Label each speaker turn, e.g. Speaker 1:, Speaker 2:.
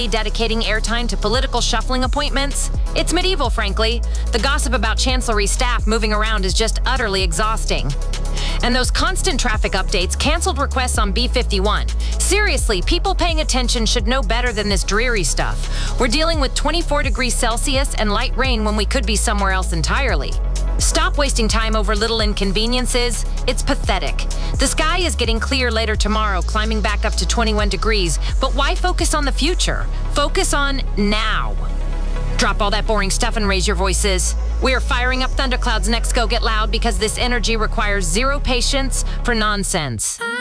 Speaker 1: willy-nilly dedicating airtime to political shuffling appointments? It's medieval, frankly. The gossip about Chancellery staff moving around is just utterly exhausting. And those constant traffic updates, canceled requests on B51. Seriously, people paying attention should know better than this dreary stuff. We're dealing with 24 degrees Celsius and light rain when we could be somewhere else entirely. Stop wasting time over little inconveniences. It's pathetic. The sky is getting clear later tomorrow, climbing back up to 21 degrees. But why focus on the future? Focus on now. Drop all that boring stuff and raise your voices. We are firing up Thundercloud's next Go Get Loud because this energy requires zero patience for nonsense.